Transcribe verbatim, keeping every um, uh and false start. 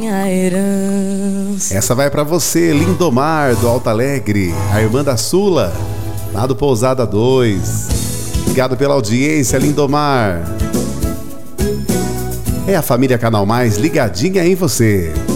Essa vai pra você, Lindomar, do Alto Alegre, a irmã da Sula, lá do Pousada dois. Obrigado pela audiência, Lindomar. É a família Canal Mais ligadinha em você.